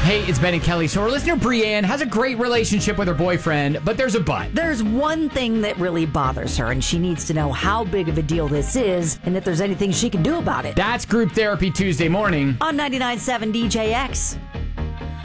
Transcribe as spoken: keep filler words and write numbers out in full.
Hey, it's Ben and Kelly. So our listener Brianne has a great relationship with her boyfriend, but there's a but. There's one thing that really bothers her, and she needs to know how big of a deal this is and if there's anything she can do about it. That's Group Therapy Tuesday morning On ninety-nine point seven D J X.